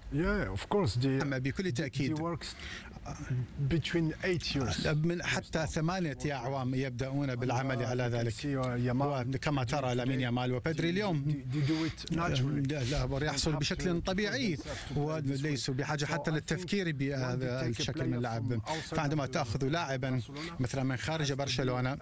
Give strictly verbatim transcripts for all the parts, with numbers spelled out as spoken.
Yeah, of course. They, بكل تأكيد. they works between eight years. من حتى ثمانية أعوام يبدأون بالعمل على ذلك. كما ترى لامين يامال وبدري اليوم يحصل بشكل طبيعي وليسوا بحاجة حتى للتفكير بهذا الشكل من اللعب. فعندما تأخذ لاعبا مثلا من خارج برشلونة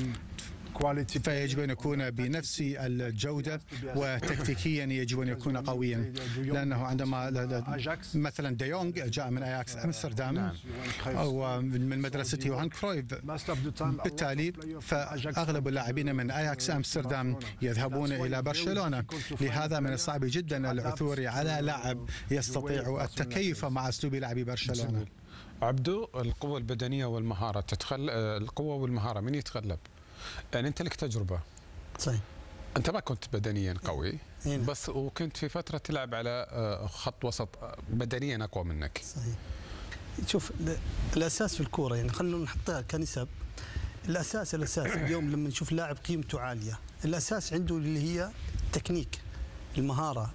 فيجب أن يكون بنفس الجودة وتكتيكيا يجب أن يكون قويا، لأنه عندما مثلا ديونغ جاء من أياكس أمستردام أو من مدرسة يوهان كرويف، بالتالي فأغلب اللاعبين من أياكس أمستردام يذهبون إلى برشلونة. لهذا من الصعب جدا العثور على لاعب يستطيع التكيف مع أسلوب لعب برشلونة. عبدو، القوة البدنية والمهارة تتخل القوة والمهارة من يتغلب؟ يعني أنت لك تجربة. صحيح. أنت ما كنت بدنيا قوي هنا. بس وكنت في فترة تلعب على خط وسط بدنيا أقوى منك. صحيح. شوف الأساس في الكورة، يعني خلينا نحطها كنسب. الأساس الأساس اليوم لما نشوف لاعب قيمته عالية، الأساس عنده اللي هي التكنيك، المهارة،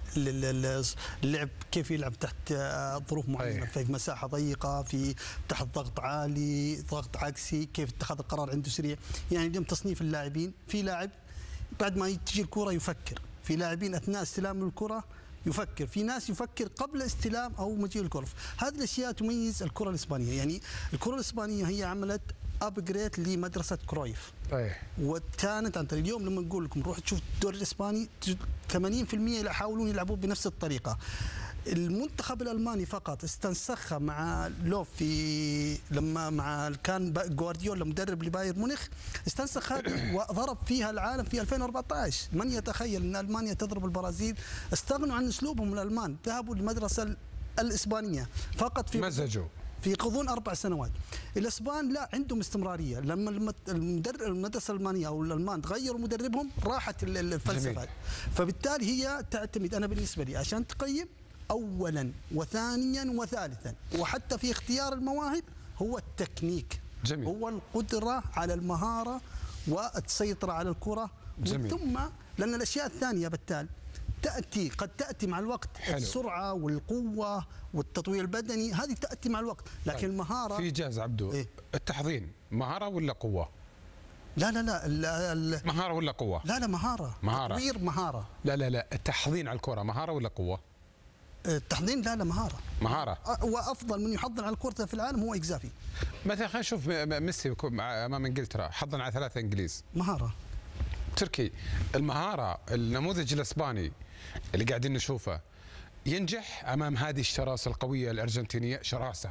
اللعب، كيف يلعب تحت ظروف معينة، في مساحة ضيقة، في تحت ضغط عالي، ضغط عكسي، كيف اتخاذ القرار عنده سريع. يعني اليوم تصنيف اللاعبين، في لاعب بعد ما تجي الكرة يفكر، في لاعبين أثناء استلام الكرة يفكر، في ناس يفكر قبل استلام أو مجيء الكرة. هذه الأشياء تميز الكرة الإسبانية. يعني الكرة الإسبانية هي عملت أبجريد لمدرسة كرويف. أيه. وكانت عن طريق اليوم لما نقول لكم روح تشوف الدوري الإسباني ثمانين بالمئة يحاولون يلعبون بنفس الطريقة. المنتخب الألماني فقط استنسخها مع لوف في لما مع كان جوارديولا مدرب لبايرن مونخ، استنسخ هذه وضرب فيها العالم في ألفين وأربعة عشر. من يتخيل أن ألمانيا تضرب البرازيل؟ استغنوا عن أسلوبهم الألمان، ذهبوا للمدرسة الإسبانية فقط في مزجوا في غضون أربع سنوات. الإسبان لا عندهم استمرارية، لما المدرب المدرسة الألمانية أو الألمان تغيروا مدربهم راحت الفلسفة. فبالتالي هي تعتمد، أنا بالنسبة لي عشان تقيم أولا وثانيا وثالثا وحتى في اختيار المواهب هو التكنيك. جميل. هو القدرة على المهارة والسيطرة على الكرة. جميل. ثم لأن الأشياء الثانية بالتالي تأتي قد تأتي مع الوقت. حلو. السرعة والقوة والتطوير البدني هذه تأتي مع الوقت، لكن طيب. المهارة في جاز عبدو. إيه؟ التحضين مهارة ولا قوة؟ لا لا لا ال ال مهارة ولا قوة؟ لا لا مهارة. مهارة. تطوير مهارة. لا لا لا التحضين على الكرة مهارة ولا قوة؟ التحضين لا لا مهارة. مهارة. وأفضل من يحضن على الكرة في العالم هو إكزافي. مثلا خلينا نشوف ميسي أمام إنجلترا حضن على ثلاثة إنجليز. مهارة. تركي. المهارة النموذج الإسباني اللي قاعدين نشوفه ينجح أمام هذه الشراسة القوية الأرجنتينية، شراسة.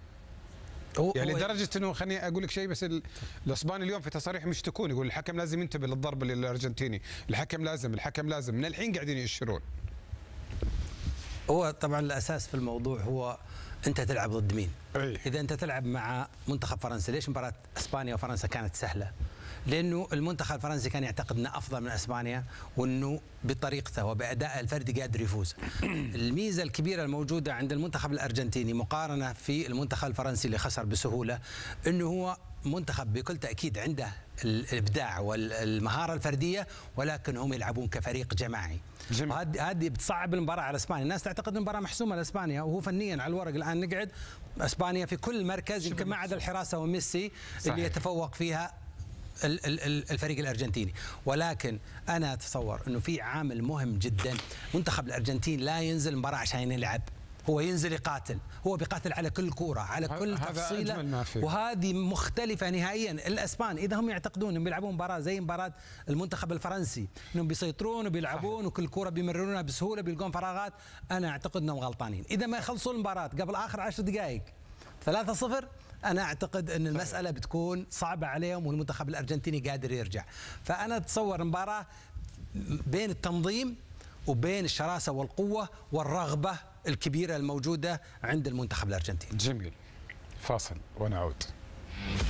يعني لدرجة أنه خليني أقول لك شيء، بس الإسباني اليوم في تصاريح مشتكون يقول الحكم لازم ينتبه للضرب الأرجنتيني، الحكم لازم الحكم لازم من الحين قاعدين يشرون. هو طبعا الأساس في الموضوع هو أنت تلعب ضد مين؟ أي. إذا أنت تلعب مع منتخب فرنسا، ليش مباراة إسبانيا وفرنسا كانت سهلة؟ لأنه المنتخب الفرنسي كان يعتقد أنه أفضل من إسبانيا وأنه بطريقته وبأداء الفردي قادر يفوز. الميزة الكبيرة الموجودة عند المنتخب الأرجنتيني مقارنة في المنتخب الفرنسي اللي خسر بسهولة، أنه هو منتخب بكل تأكيد عنده الإبداع والمهارة الفردية، ولكن هم يلعبون كفريق جماعي. هذه هذه بتصعب المباراة على اسبانيا. الناس تعتقد ان المباراة محسومة لاسبانيا، وهو فنيا على الورق الآن نقعد اسبانيا في كل مركز يمكن ما عدا الحراسة وميسي صحيح. اللي يتفوق فيها الفريق الأرجنتيني. ولكن أنا أتصور أنه في عامل مهم جدا، منتخب الأرجنتين لا ينزل مباراة عشان يلعب، هو ينزل يقاتل، هو بيقاتل على كل كورة، على كل تفصيلة، وهذه مختلفة نهائيا. الأسبان إذا هم يعتقدون أنهم بيلعبون مباراة زي مباراة المنتخب الفرنسي، أنهم بيسيطرون وبيلعبون وكل كورة بيمررونها بسهولة بيلقون فراغات، أنا أعتقد أنهم غلطانين. إذا ما يخلصون المباراة قبل آخر عشر دقائق ثلاثة صفر، أنا أعتقد أن المسألة بتكون صعبة عليهم والمنتخب الأرجنتيني قادر يرجع. فأنا أتصور مباراة بين التنظيم وبين الشراسة والقوة والرغبة الكبيرة الموجودة عند المنتخب الأرجنتيني. جميل. فاصل ونعود.